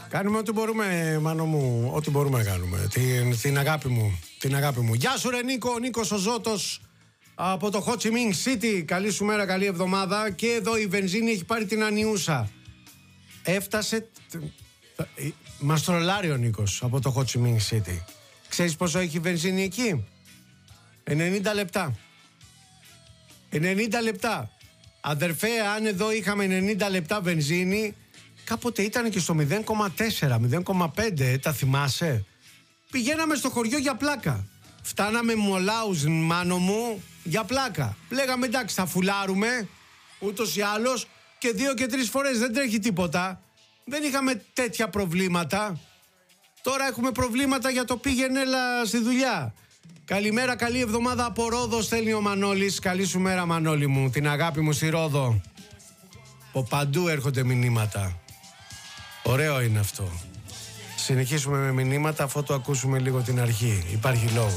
Κάνουμε ό,τι μπορούμε, Μάνο μου, ό,τι μπορούμε να κάνουμε. Την αγάπη μου, την αγάπη μου. Γεια σου ρε Νίκο, ο Νίκος ο Ζώτος από το Ho Chi Minh City. Καλή σου μέρα, καλή εβδομάδα. Και εδώ η βενζίνη έχει πάρει την ανιούσα. Έφτασε, μας τρολάρει ο Νίκος από το Ho Chi Minh City. Ξέρεις πόσο έχει η βενζίνη εκεί? 90 λεπτά. 90 λεπτά. Αδερφέ, αν εδώ είχαμε 90 λεπτά βενζίνη, κάποτε ήταν και στο 0,4, 0,5, τα θυμάσαι? Πηγαίναμε στο χωριό για πλάκα. Φτάναμε Μολάους, Μάνο μου, για πλάκα. Λέγαμε εντάξει, θα φουλάρουμε, ούτως ή άλλως, και 2 και 3 φορές, δεν τρέχει τίποτα. Δεν είχαμε τέτοια προβλήματα. Τώρα έχουμε προβλήματα για το πήγαινε έλα στη δουλειά. Καλημέρα, καλή εβδομάδα από Ρόδο, στέλνει ο Μανώλης. Καλή σου μέρα, Μανώλη μου, την αγάπη μου στη Ρόδο. Από παντού έρχονται μηνύματα. Ωραίο είναι αυτό. Συνεχίσουμε με μηνύματα, αφού το ακούσουμε λίγο την αρχή. Υπάρχει λόγος.